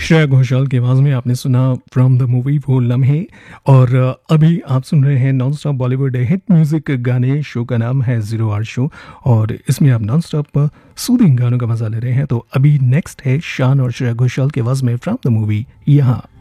श्रेया घोषाल की आवाज़ में आपने सुना फ्रॉम द मूवी वो लम्हे। और अभी आप सुन रहे हैं non stop Bollywood hit music गाने। शो का नाम है जीरो आवर शो और इसमें आप नॉन स्टॉप सूदिंग गानों का मजा ले रहे हैं। तो अभी नेक्स्ट है शान और श्रेया घोषाल की आवाज़ में फ्रॉम द मूवी यहाँ।